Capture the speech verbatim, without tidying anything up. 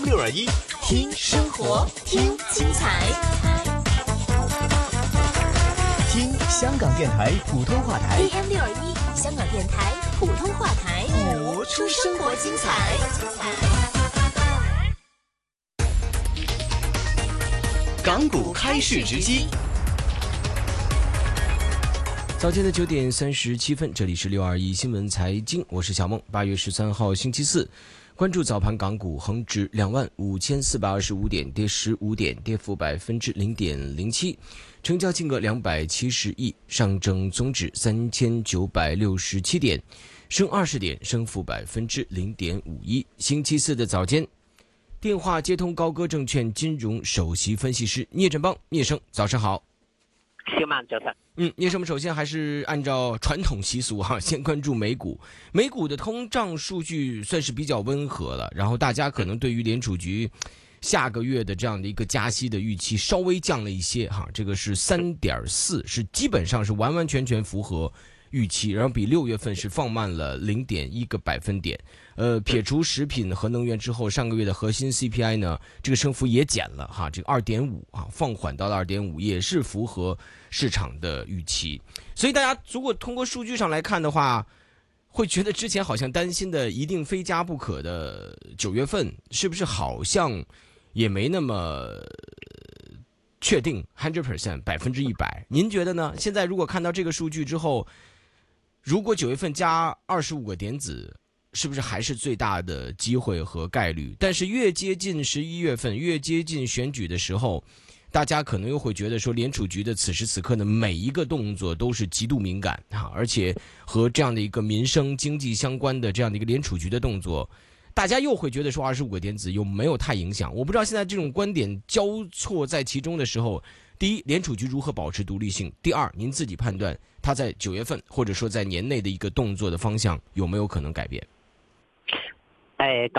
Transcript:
六二一，听生活，听精彩，听香港电台普通话台 A M 六二一，香港电台普通话台， 播出生活精彩。港股开市直击。 早间的九点三十七分，这里是六二一新闻财经，我是小梦。八月十三号星期四，关注早盘港股，恒指两万五千四百二十五点，跌十五点，跌幅百分之零点零七，成交金额两百七十亿，上证综指三千九百六十七点，升二十点，升幅百分之零点五一。星期四的早间，电话接通高歌证券金融首席分析师聂振邦，聂生，早上好。 小曼早晨。 嗯，聂生，我们首先还是按照传统习俗哈、啊，先关注美股。美股的通胀数据算是比较温和了，然后大家可能对于联储局下个月的这样的一个加息的预期稍微降了一些哈，这个是 三点四， 是基本上是完完全全符合预期，然后比六月份是放慢了 零点一 个百分点。呃，撇除食品和能源之后，上个月的核心 C P I 呢，这个升幅也减了哈，这个 二点五 啊，放缓到了 二点五， 也是符合市场的预期。所以大家如果通过数据上来看的话，会觉得之前好像担心的一定非加不可的九月份，是不是好像也没那么确定 百分之百 百分之一百？您觉得呢？现在如果看到这个数据之后，如果九月份加二十五个点子，是不是还是最大的机会和概率？但是越接近十一月份，越接近选举的时候，大家可能又会觉得说，联储局的此时此刻的每一个动作都是极度敏感啊，而且和这样的一个民生经济相关的这样的一个联储局的动作，大家又会觉得说二十五个点子又没有太影响。我不知道现在这种观点交错在其中的时候，第一，联储局如何保持独立性？第二，您自己判断他在九月份或者说在年内的一个动作的方向有没有可能改变？ 誒